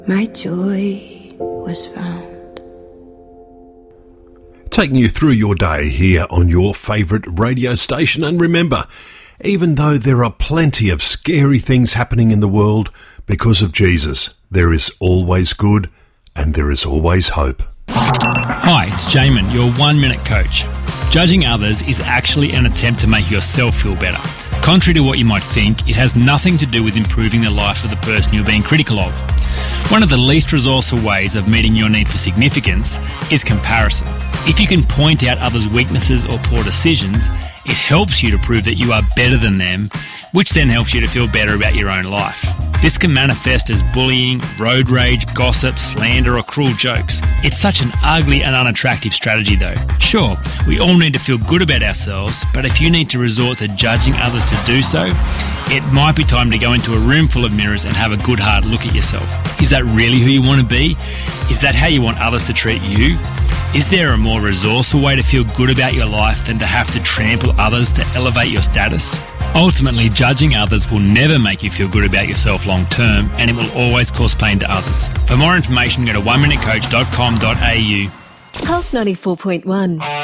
my joy was found. Taking you through your day here on your favourite radio station. And remember, even though there are plenty of scary things happening in the world, because of Jesus, there is always good and there is always hope. Hi, it's Jamin, your 1 Minute Coach. Judging others is actually an attempt to make yourself feel better. Contrary to what you might think, it has nothing to do with improving the life of the person you're being critical of. One of the least resourceful ways of meeting your need for significance is comparison. If you can point out others' weaknesses or poor decisions, it helps you to prove that you are better than them, which then helps you to feel better about your own life. This can manifest as bullying, road rage, gossip, slander, or cruel jokes. It's such an ugly and unattractive strategy though. Sure, we all need to feel good about ourselves, but if you need to resort to judging others to do so, it might be time to go into a room full of mirrors and have a good hard look at yourself. Is that really who you want to be? Is that how you want others to treat you? Is there a more resourceful way to feel good about your life than to have to trample others to elevate your status? Ultimately, judging others will never make you feel good about yourself long term, and it will always cause pain to others. For more information, go to oneminutecoach.com.au. Pulse 94.1.